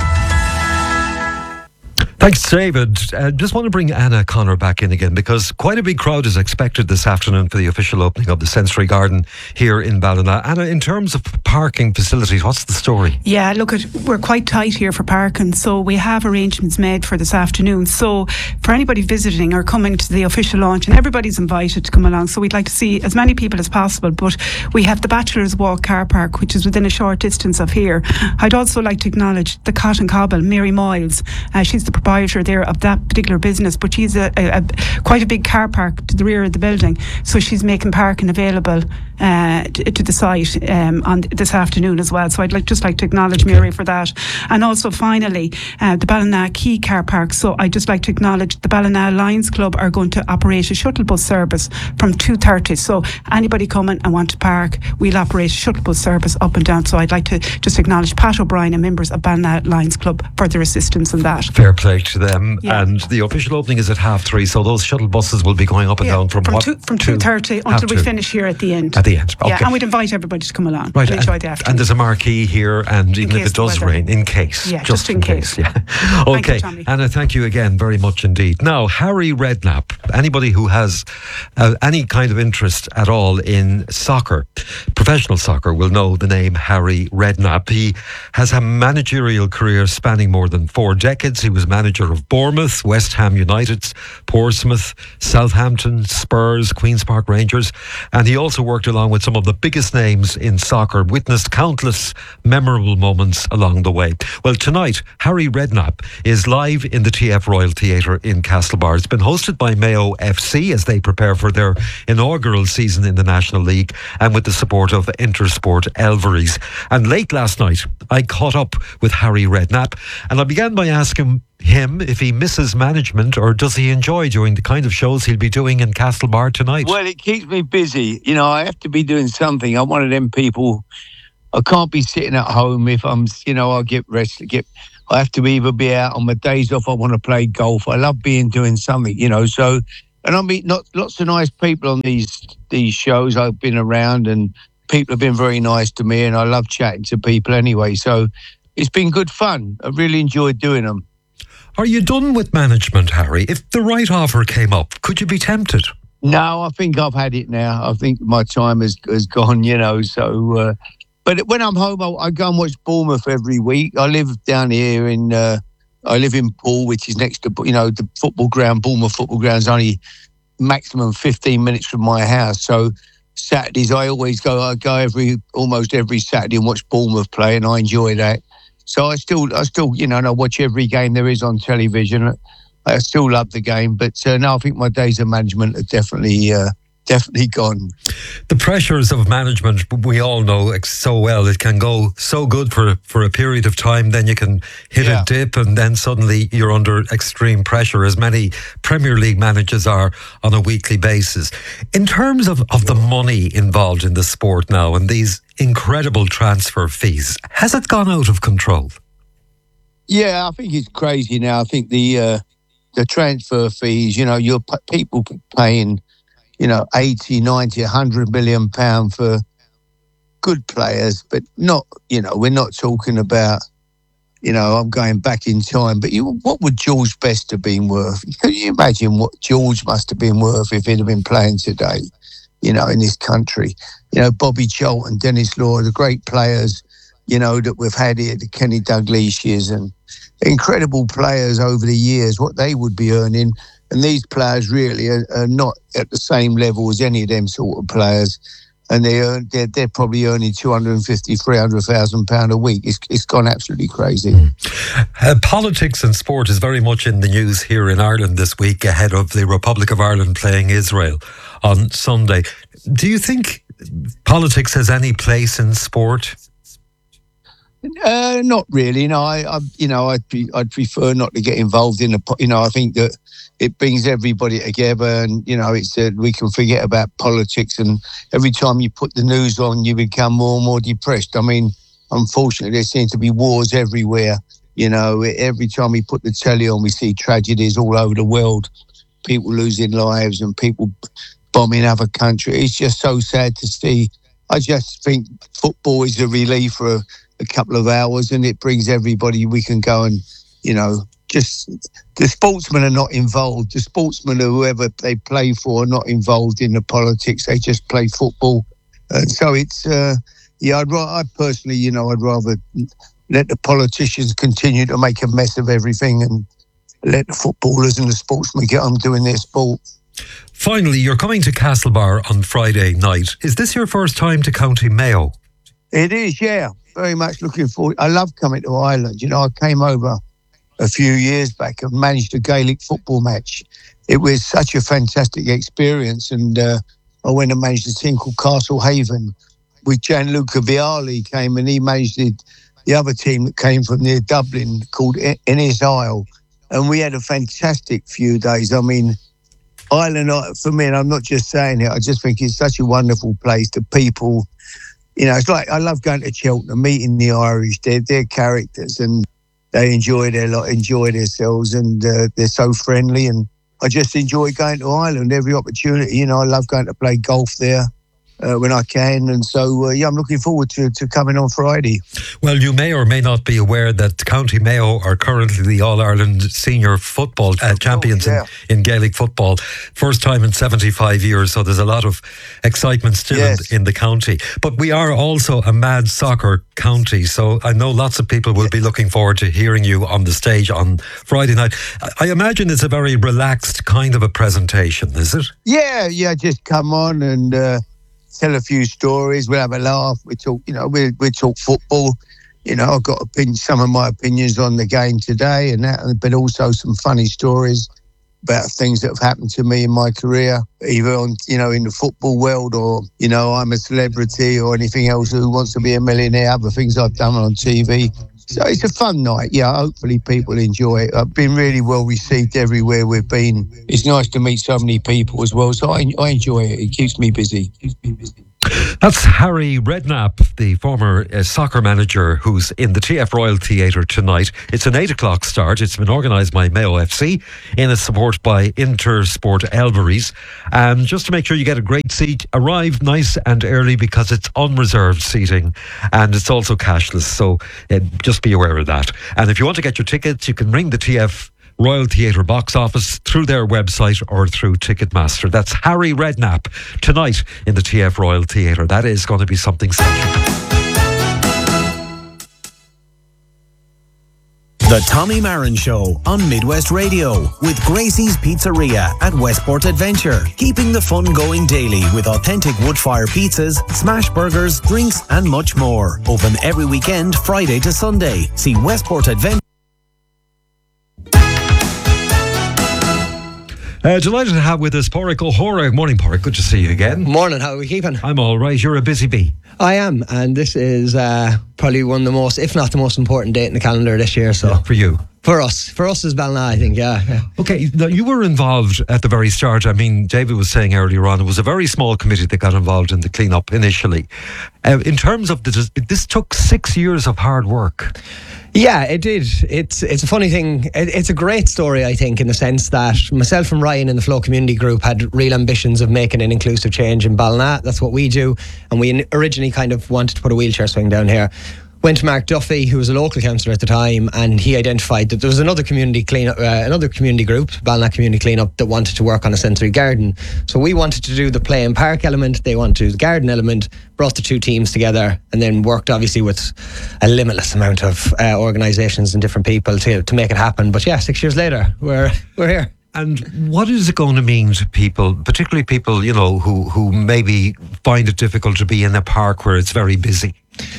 Thanks, David. I uh, just want to bring Anna Connor back in again because quite a big crowd is expected this afternoon for the official opening of the Sensory Garden here in Ballina. Anna, in terms of parking facilities, what's the story? Yeah, look, at, we're quite tight here for parking, so we have arrangements made for this afternoon. So for anybody visiting or coming to the official launch, and everybody's invited to come along, so we'd like to see as many people as possible. But we have the Bachelor's Walk car park, which is within a short distance of here. I'd also like to acknowledge the Cotton Cobble, Mary Moyles. Uh, she's the proprietor there of that particular business, but she's a, a, a quite a big car park to the rear of the building, so she's making parking available uh, to, to the site um, on this afternoon as well. So I'd like just like to acknowledge Mary for that. And also finally uh, the Ballina Quay car park. So I'd just like to acknowledge the Ballina Lions Club are going to operate a shuttle bus service from two thirty. So anybody coming and want to park, we'll operate a shuttle bus service up and down. So I'd like to just acknowledge Pat O'Brien and members of Ballina Lions Club for their assistance in that. Fair play to them. Yeah. And the official opening is at half three, so those shuttle buses will be going up and Yeah, down from, from what? two, from two thirty until we two. finish here at the end. At the end, okay. Yeah, and we'd invite everybody to come along Right, and enjoy and, the afternoon. and there's a marquee here, and even if case it does the weather- rain, in case. Yeah, just in case. Yeah. Thank you, Okay, Tommy. Anna, thank you again very much indeed. Now, Harry Redknapp, anybody who has uh, any kind of interest at all in soccer, professional soccer, will know the name Harry Redknapp. He has a managerial career spanning more than four decades. He was manager of Bournemouth, West Ham United, Portsmouth, Southampton, Spurs, Queen's Park Rangers, and he also worked along with some of the biggest names in soccer, witnessed countless memorable moments along the way. Well, tonight, Harry Redknapp is live in the T F Royal Theatre in Castlebar. It's been hosted by Mayo F C as they prepare for their inaugural season in the National League, and with the support of Intersport Elveries. And late last night, I caught up with Harry Redknapp, and I began by asking him if he misses management, or does he enjoy doing the kind of shows he'll be doing in Castlebar tonight? Well, it keeps me busy. You know, I have to be doing something. I'm one of them people. I can't be sitting at home if I'm, you know, I get restless. Get, I have to either be out on my days off. I want to play golf. I love being doing something, you know. So, and I meet not, lots of nice people on these these shows. I've been around, and people have been very nice to me, and I love chatting to people anyway. So, it's been good fun. I really enjoyed doing them. Are you done with management, Harry? If the right offer came up, could you be tempted? No, I think I've had it now. I think my time has has gone, you know. So, uh, but when I'm home, I, I go and watch Bournemouth every week. I live down here in, uh, I live in Poole, which is next to, you know, the football ground. Bournemouth football ground is only maximum fifteen minutes from my house. So Saturdays, I always go. I go every almost every Saturday and watch Bournemouth play, and I enjoy that. So I still, I still, you know, and I watch every game there is on television. I still love the game, but uh, no, I think my days of management are definitely, uh, definitely gone. The pressures of management, we all know so well. It can go so good for for a period of time, then you can hit Yeah. a dip, and then suddenly you're under extreme pressure, as many Premier League managers are on a weekly basis. In terms of, of the money involved in the sport now and these incredible transfer fees, has it gone out of control? Yeah, I think it's crazy now. I think the uh, the transfer fees, you know, you're p- people p- paying, you know, eighty, ninety, one hundred million pound for good players, but not, you know, we're not talking about, you know, I'm going back in time, but you, what would George Best have been worth? Can you imagine what George must have been worth if he'd have been playing today, you know, in this country? You know, Bobby Charlton, Dennis Law, the great players, you know, that we've had here, the Kenny Dalglish and incredible players over the years, what they would be earning. And these players really are, are not at the same level as any of them sort of players. And they earn, they're, they're probably earning two hundred fifty, three hundred thousand pounds a week. It's, it's gone absolutely crazy. Mm. Uh, politics and sport is very much in the news here in Ireland this week ahead of the Republic of Ireland playing Israel on Sunday. Do you think politics has any place in sport? Uh, not really. No, I, I you know, I'd pre- I'd prefer not to get involved in the. po- You know, I think that it brings everybody together, and you know, it's uh, we can forget about politics. And every time you put the news on, you become more and more depressed. I mean, unfortunately, there seem to be wars everywhere. You know, every time we put the telly on, we see tragedies all over the world, people losing lives and people bombing other countries. It's just so sad to see. I just think football is a relief for a, a couple of hours, and it brings everybody. We can go and, you know, just the sportsmen are not involved. The sportsmen, or whoever they play for, are not involved in the politics. They just play football, and so it's uh, yeah. I'd ra- I personally, you know, I'd rather let the politicians continue to make a mess of everything, and let the footballers and the sportsmen get on doing their sport. Finally, you're coming to Castlebar on Friday night. Is this your first time to County Mayo? It is, yeah. Very much looking forward. I love coming to Ireland. You know, I came over a few years back and managed a Gaelic football match. It was such a fantastic experience. And uh, I went and managed a team called Castle Haven with Gianluca Vialli came, and he managed the, the other team that came from near Dublin called Ennis Isle. And we had a fantastic few days. I mean, Ireland, for me, and I'm not just saying it, I just think it's such a wonderful place. The people, you know, it's like, I love going to Cheltenham, meeting the Irish. They're, they're characters, and they enjoy their lot, enjoy themselves, and uh, they're so friendly. And I just enjoy going to Ireland every opportunity. You know, I love going to play golf there uh, when I can. And so, uh, yeah, I'm looking forward to, to coming on Friday. Well, you may or may not be aware that County Mayo are currently the All-Ireland Senior Football uh, champions yeah. in, in Gaelic football. First time in seventy-five years, so there's a lot of excitement still Yes. in, in the county. But we are also a mad soccer county, so I know lots of people will be looking forward to hearing you on the stage on Friday night. I, I imagine it's a very relaxed kind of a presentation, is it? Yeah, yeah, just come on and uh, tell a few stories. We'll have a laugh. We talk, you know, we we talk football. You know, I've got opinion, some of my opinions on the game today, and that, but also some funny stories about things that have happened to me in my career, either on, you know, in the football world, or, you know, I'm a celebrity or anything else. Who Wants to Be a Millionaire? Other things I've done on T V. So it's a fun night. Yeah, hopefully people enjoy it. I've been really well received everywhere we've been. It's nice to meet so many people as well. So I, I enjoy it. It keeps me busy. Keeps me busy. That's Harry Redknapp, the former uh, soccer manager who's in the T F Royal Theatre tonight. It's an eight o'clock start. It's been organised by Mayo F C in a support by Intersport Elveries. And just to make sure you get a great seat, arrive nice and early because it's unreserved seating and it's also cashless. So uh, just be aware of that. And if you want to get your tickets, you can ring the T F Royal Theatre box office through their website or through Ticketmaster. That's Harry Redknapp tonight in the T F Royal Theatre. That is going to be something special. The Tommy Marin Show on Midwest Radio with Gracie's Pizzeria at Westport Adventure. Keeping the fun going daily with authentic wood-fire pizzas, smash burgers, drinks and much more. Open every weekend, Friday to Sunday. See Westport Adventure. Uh, delighted to have with us Pádraig O'Hora. Morning, Pádraig. Good to see you again. Morning. How are we keeping? I'm all right. You're a busy bee. I am, and this is uh, probably one of the most, if not the most important date in the calendar this year. So yeah, for you. For us. For us as Ballina, I think, yeah, yeah. Okay, now you were involved at the very start. I mean, David was saying earlier on, it was a very small committee that got involved in the clean-up initially. Uh, in terms of, the, this took six years of hard work. Yeah, it did. It's it's a funny thing. It, it's a great story, I think, in the sense that myself and Ryan in the Flow Community Group had real ambitions of making an inclusive change in Ballina. That's what we do. And we originally kind of wanted to put a wheelchair swing down here. Went to Mark Duffy, who was a local councillor at the time, and he identified that there was another community clean up, uh, another community group, Ballina Community Cleanup, that wanted to work on a sensory garden. So we wanted to do the play and park element, they wanted to do the garden element, brought the two teams together, and then worked obviously with a limitless amount of uh, organisations and different people to to make it happen. But yeah, six years later, we're we're here. And what is it going to mean to people, particularly people, you know, who, who maybe find it difficult to be in a park where it's very busy?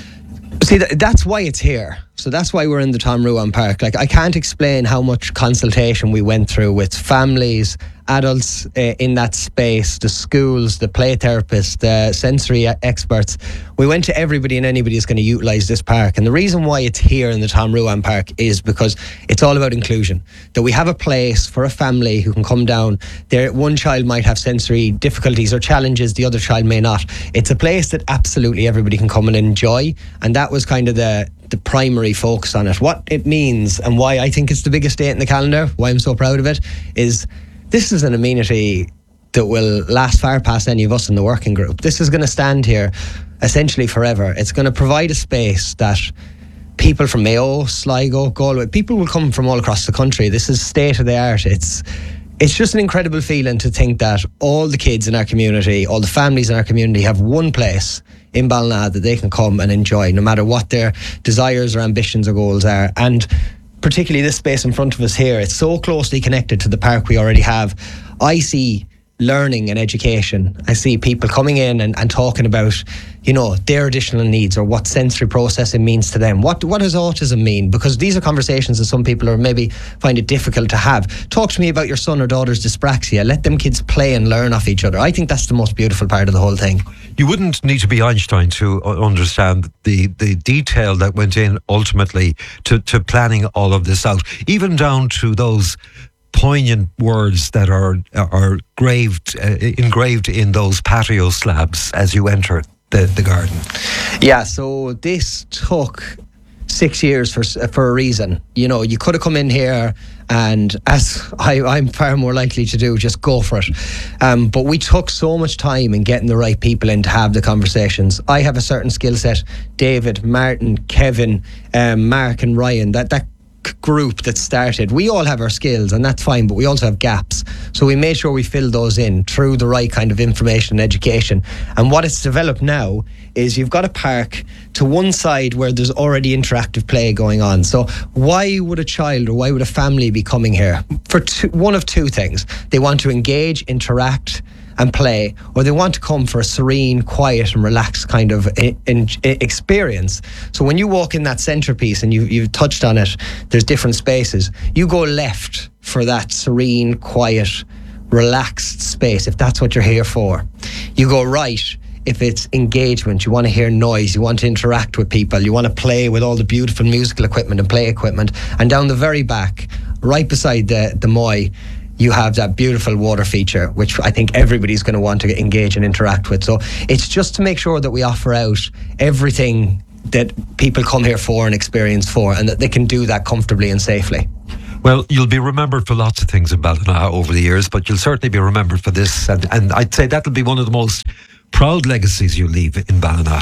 See, that's why it's here. So that's why we're in the Tom Ruan Park. Like, I can't explain how much consultation we went through with families, adults uh, in that space, the schools, the play therapists, the sensory experts. We went to everybody and anybody who's going to utilise this park. And the reason why it's here in the Tom Ruan Park is because it's all about inclusion. That we have a place for a family who can come down. There, one child might have sensory difficulties or challenges, the other child may not. It's a place that absolutely everybody can come and enjoy. And that was kind of the the primary focus on it. What it means and why I think it's the biggest date in the calendar, why I'm so proud of it, is this is an amenity that will last far past any of us in the working group. This is going to stand here essentially forever. It's going to provide a space that people from Mayo, Sligo, Galway, people will come from all across the country. This is state of the art. It's It's just an incredible feeling to think that all the kids in our community, all the families in our community have one place in Ballina that they can come and enjoy, no matter what their desires or ambitions or goals are. And particularly this space in front of us here, it's so closely connected to the park we already have. I see learning and education. I see people coming in and, and talking about, you know, their additional needs or what sensory processing means to them. What what does autism mean? Because these are conversations that some people are maybe find it difficult to have. Talk to me about your son or daughter's dyspraxia. Let them kids play and learn off each other. I think that's the most beautiful part of the whole thing. You wouldn't need to be Einstein to understand the, the detail that went in ultimately to, to planning all of this out, even down to those poignant words that are are graved, uh, engraved in those patio slabs as you enter the, the garden. Yeah, so this took six years for for a reason. You know, you could have come in here and, as I, I'm far more likely to do, just go for it. Um, but we took so much time in getting the right people in to have the conversations. I have a certain skill set. David, Martin, Kevin, um, Mark and Ryan, that that group that started, we all have our skills and that's fine, but we also have gaps, so we made sure we filled those in through the right kind of information and education. And what it's developed now is you've got a park to one side where there's already interactive play going on. So why would a child or why would a family be coming here? For two, one of two things. They want to engage, interact and play, or they want to come for a serene, quiet and relaxed kind of in, in, experience. So when you walk in that centerpiece, and you, you've touched on it, there's different spaces. You go left for that serene, quiet, relaxed space, if that's what you're here for. You go right if it's engagement, you want to hear noise, you want to interact with people, you want to play with all the beautiful musical equipment and play equipment. And down the very back, right beside the, the Moy, you have that beautiful water feature, which I think everybody's going to want to engage and interact with. So it's just to make sure that we offer out everything that people come here for and experience for, and that they can do that comfortably and safely. Well, you'll be remembered for lots of things in Ballina over the years, but you'll certainly be remembered for this. And, and I'd say that'll be one of the most proud legacies you leave in Ballina.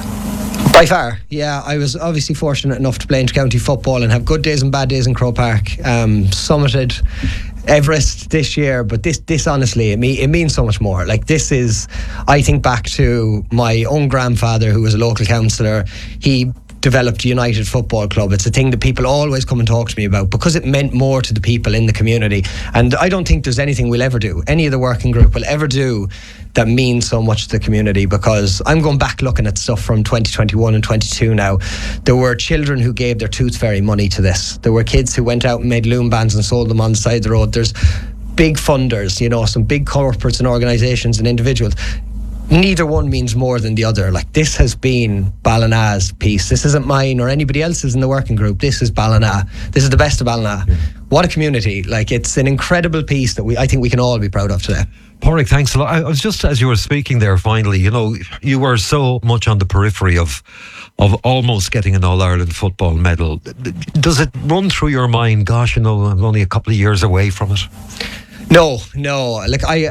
By far, yeah. I was obviously fortunate enough to play inter-county football and have good days and bad days in Croke Park. Um, summited Everest this year, but this, this honestly, it, me, it means so much more. Like, this is, I think back to my own grandfather, who was a local councillor. He developed United Football Club. It's a thing that people always come and talk to me about because it meant more to the people in the community. And I don't think there's anything we'll ever do, any of the working group will ever do, that means so much to the community, because I'm going back looking at stuff from twenty twenty-one and twenty-two now. There were children who gave their Tooth Fairy money to this. There were kids who went out and made loom bands and sold them on the side of the road. There's big funders, you know, some big corporates and organisations and individuals. Neither one means more than the other. Like, this has been Ballina's piece. This isn't mine or anybody else's in the working group. This is Ballina. This is the best of Ballina. Yeah. What a community. Like, it's an incredible piece that we I think we can all be proud of today. Pádraig, thanks a lot. I was just, as you were speaking there, finally, you know, you were so much on the periphery of of almost getting an All-Ireland football medal. Does it run through your mind, gosh, you know, I'm only a couple of years away from it? No, no. Like, I...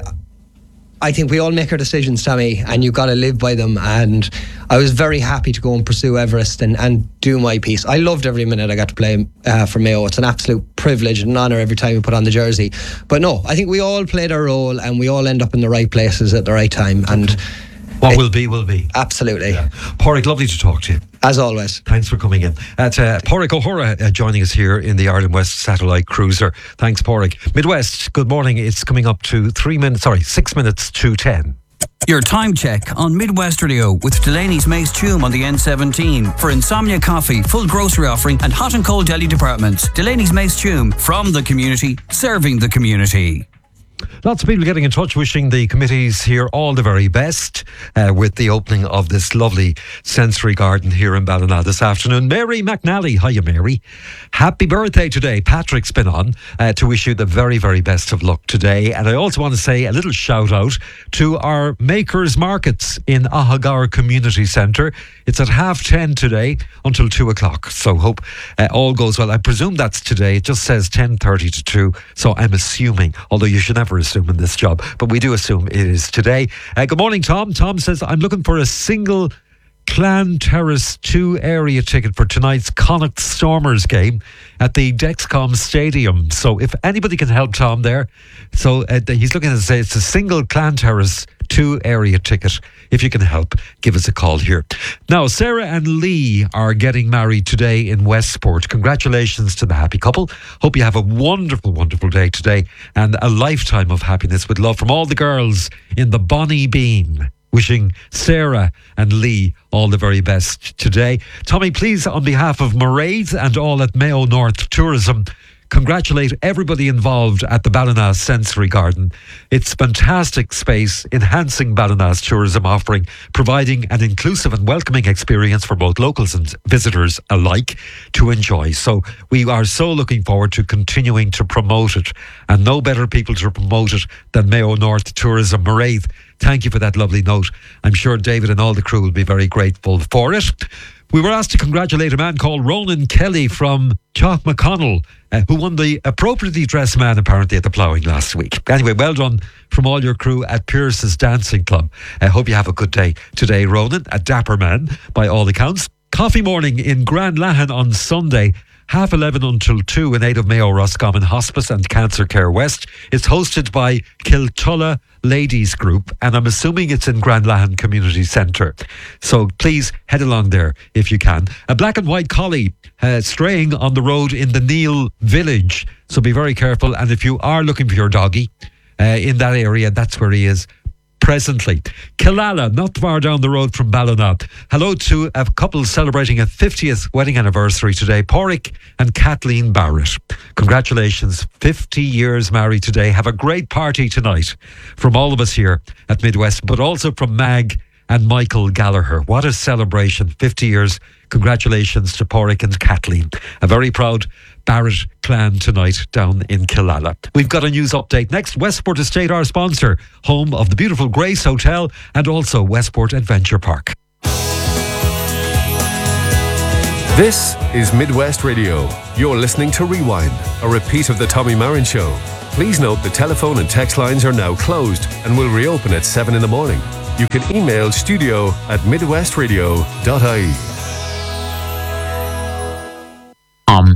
I think we all make our decisions, Tommy, and you've got to live by them. And I was very happy to go and pursue Everest and, and do my piece. I loved every minute I got to play uh, for Mayo. It's an absolute privilege and an honour every time we put on the jersey. But no, I think we all played our role and we all end up in the right places at the right time. And what will be, will be. Absolutely. Yeah. Pádraig, lovely to talk to you. As always. Thanks for coming in. At uh, Pádraig O'Hora uh, joining us here in the Ireland West Satellite Cruiser. Thanks, Pádraig. Midwest, good morning. It's coming up to three minutes, sorry, six minutes to ten. Your time check on Midwest Radio with Delaney's Mace Tume on the N seventeen for Insomnia Coffee, full grocery offering and hot and cold deli departments. Delaney's Mace Tume, from the community, serving the community. Lots of people getting in touch, wishing the committees here all the very best uh, with the opening of this lovely sensory garden here in Ballina this afternoon. Mary McNally, hiya Mary. Happy birthday today. Patrick's been on uh, to wish you the very, very best of luck today. And I also want to say a little shout out to our Makers Markets in Ahagar Community Centre. It's at half ten today until two o'clock. So hope uh, all goes well. I presume that's today. It just says ten thirty to two. So I'm assuming, although you should never assume in this job, but we do assume it is today. Uh, good morning, Tom. Tom says, I'm looking for a single Clan Terrace two area ticket for tonight's Connacht Stormers game at the Dexcom Stadium. So if anybody can help Tom there, so uh, he's looking to say it's a single Clan Terrace two area ticket. If you can help, give us a call here. Now, Sarah and Lee are getting married today in Westport. Congratulations to the happy couple. Hope you have a wonderful, wonderful day today and a lifetime of happiness with love from all the girls in the Bonnie Bean. Wishing Sarah and Lee all the very best today. Tommy, please, on behalf of Mairead and all at Mayo North Tourism, congratulate everybody involved at the Ballina Sensory Garden. It's fantastic space, enhancing Ballina's tourism offering, providing an inclusive and welcoming experience for both locals and visitors alike to enjoy. So we are so looking forward to continuing to promote it, and no better people to promote it than Mayo North Tourism. Mairead, thank you for that lovely note. I'm sure David and all the crew will be very grateful for it. We were asked to congratulate a man called Ronan Kelly from Chalk McConnell, uh, who won the appropriately dressed man apparently at the ploughing last week. Anyway, well done from all your crew at Pierce's Dancing Club. I uh, hope you have a good day today, Ronan, a dapper man by all accounts. Coffee morning in Grand Lahan on Sunday, half eleven until two in aid of Mayo Roscommon Hospice and Cancer Care West. It's hosted by Kiltulla Ladies Group, and I'm assuming it's in Grand Lahan Community Centre. So please head along there if you can. A black and white collie uh, straying on the road in the Neil village. So be very careful. And if you are looking for your doggy uh, in that area, that's where he is presently. Killala, not far down the road from Ballina. Hello to a couple celebrating a fiftieth wedding anniversary today, Pádraig and Kathleen Barrett. Congratulations, fifty years married today. Have a great party tonight from all of us here at Midwest, but also from Mag and Michael Gallagher. What a celebration. fifty years. Congratulations to Porrick and Kathleen. A very proud Barrett clan tonight down in Killala. We've got a news update next. Westport Estate, our sponsor, home of the beautiful Grace Hotel and also Westport Adventure Park. This is Midwest Radio. You're listening to Rewind, a repeat of the Tommy Marin Show. Please note the telephone and text lines are now closed and will reopen at seven in the morning. You can email studio at midwestradio dot I E. Um.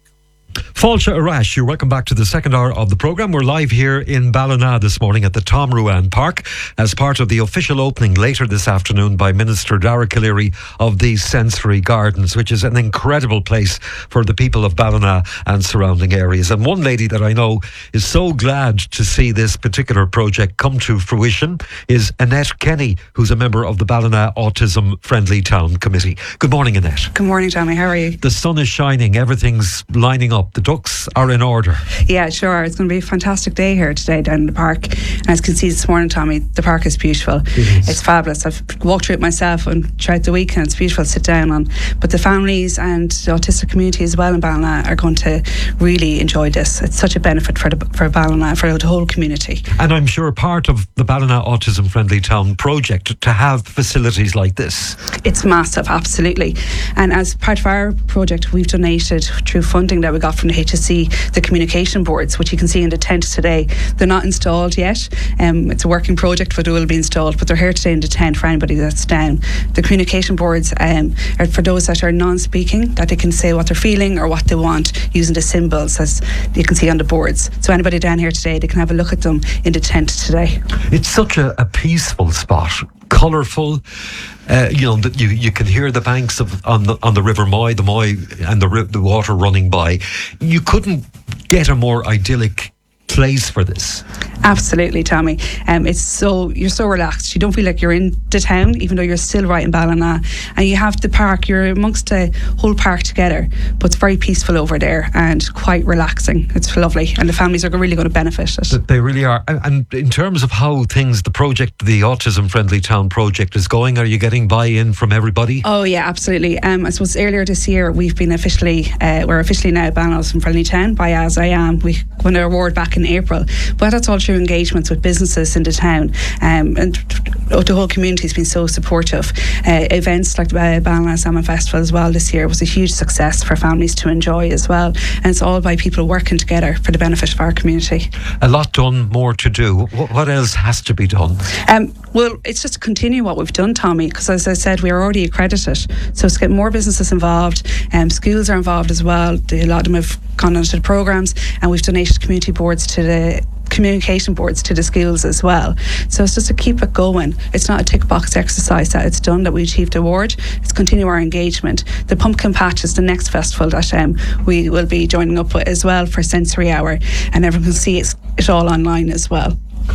Fáilte Arash, you're welcome back to the second hour of the programme. We're live here in Ballina this morning at the Tom Ruan Park as part of the official opening later this afternoon by Minister Dara Calleary of the Sensory Gardens, which is an incredible place for the people of Ballina and surrounding areas. And one lady that I know is so glad to see this particular project come to fruition is Annette Kenny, who's a member of the Ballina Autism Friendly Town Committee. Good morning, Annette. Good morning, Tommy. How are you? The sun is shining, everything's lining up. The ducks are in order. Yeah, sure. It's going to be a fantastic day here today down in the park. And as you can see this morning, Tommy, the park is beautiful. It is. It's fabulous. I've walked through it myself and throughout the week, and it's beautiful to sit down on. But the families and the autistic community as well in Ballina are going to really enjoy this. It's such a benefit for the, for Ballina, for the whole community. And I'm sure part of the Ballina Autism Friendly Town project to have facilities like this. It's massive, absolutely. And as part of our project, we've donated through funding that we got from the H S C, the communication boards, which you can see in the tent today. They're not installed yet. Um, it's a working project, but it will be installed. But they're here today in the tent for anybody that's down. The communication boards um, are for those that are non-speaking, that they can say what they're feeling or what they want using the symbols, as you can see on the boards. So anybody down here today, they can have a look at them in the tent today. It's such a, a peaceful spot. Colourful, uh, you know, that you, you can hear the banks of on the on the River Moy, the Moy, and the the water running by. You couldn't get a more idyllic place for this. Absolutely, Tommy. Um, it's so you're so relaxed. You don't feel like you're in the town, even though you're still right in Ballina. And you have the park. You're amongst the whole park together. But it's very peaceful over there and quite relaxing. It's lovely, and the families are really going to benefit it. They really are. And, and in terms of how things, the project, the Autism Friendly Town project is going, are you getting buy-in from everybody? Oh yeah, absolutely. Um, I suppose earlier this year we've been officially, uh, we're officially now Ballina Autism Friendly Town by As I Am. We won an award back in April, but that's all through engagements with businesses in the town, um, and the whole community has been so supportive. Uh, events like uh, Ballina Salmon Festival as well this year was a huge success for families to enjoy as well, and it's all by people working together for the benefit of our community. A lot done, more to do. What else has to be done? Um, well, it's just to continue what we've done, Tommy, because as I said, we're already accredited, so it's get more businesses involved. Um, schools are involved as well. A lot of them have gone onto the programmes, and we've donated community boards to the communication boards to the schools as well. So it's just to keep it going. It's not a tick box exercise that it's done, that we achieved the award. It's continue our engagement. The Pumpkin Patch is the next festival that um, we will be joining up with as well for Sensory Hour, and everyone can see it, it all online as well.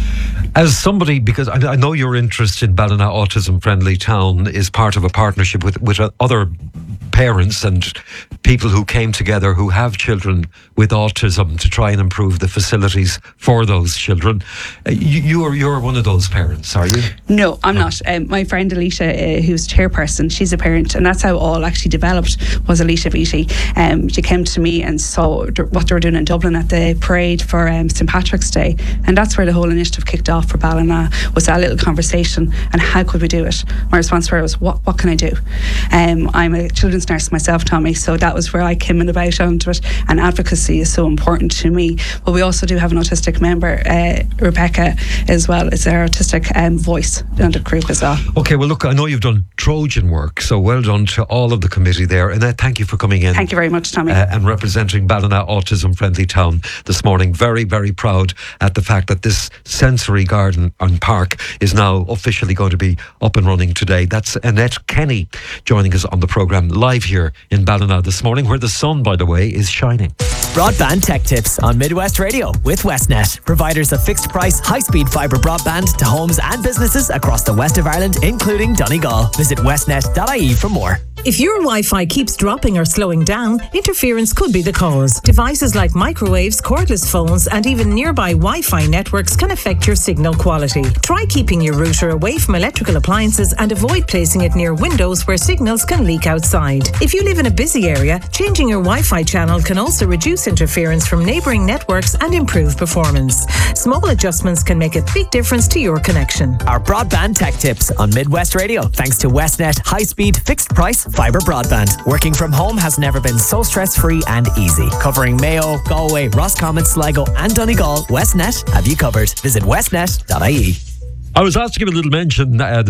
As somebody, because I, I know your interest in Ballina Autism Friendly Town is part of a partnership with, with other parents and people who came together who have children with autism to try and improve the facilities for those children. Uh, you, you are, you're one of those parents, are you? No, I'm not. Um, my friend Alicia, uh, who's chairperson, she's a parent, and that's how it all actually developed, was Alicia Beattie. Um, she came to me and saw what they were doing in Dublin at the parade for um, Saint Patrick's Day, and that's where the whole initiative kicked off for Ballina, was that little conversation and how could we do it. My response to her was, what, what can I do? Um, I'm a children's nurse myself, Tommy, so that was where I came in about onto it, and advocacy is so important to me. But we also do have an autistic member, uh, Rebecca, as well. It's our autistic um, voice on the group as well. Okay, well look, I know you've done Trojan work, so well done to all of the committee there. And uh, thank you for coming in. Thank you very much, Tommy. Uh, and representing Ballina Autism Friendly Town this morning. Very, very proud at the fact that this sensory garden and park is now officially going to be up and running today. That's Annette Kenny joining us on the programme live here in Ballina this morning, where the sun, by the way, is shining. Broadband tech tips on Midwest Radio with Westnet, providers of fixed price, high speed fibre broadband to homes and businesses across the west of Ireland, including Donegal. Visit westnet dot I E for more. If your Wi-Fi keeps dropping or slowing down, interference could be the cause. Devices like microwaves, cordless phones, and even nearby Wi-Fi networks can affect your signal quality. Try keeping your router away from electrical appliances and avoid placing it near windows where signals can leak outside. If you live in a busy area, changing your Wi-Fi channel can also reduce interference from neighbouring networks and improve performance. Small adjustments can make a big difference to your connection. Our broadband tech tips on Midwest Radio, thanks to Westnet high-speed, fixed-price fibre broadband. Working from home has never been so stress-free and easy. Covering Mayo, Galway, Roscommon, Sligo and Donegal, Westnet have you covered. Visit westnet dot I E. I was asked to give a little mention uh,